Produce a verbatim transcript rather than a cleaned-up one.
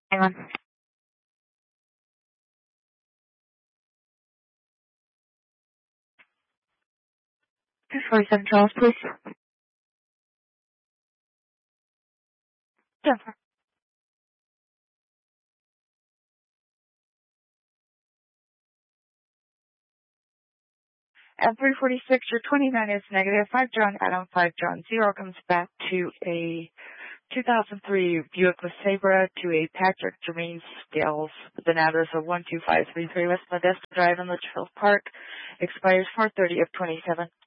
Hang on. two forty-seven Charles, please. Jennifer. At three forty-six, your twenty-nine is negative. five John Adam, five John zero comes back to a two thousand three Buick LeSabre to a Patrick Jermaine Scales with an address of one two five three three West Modesto Drive in Litchfield Park. Expires four thirty of twenty-seven.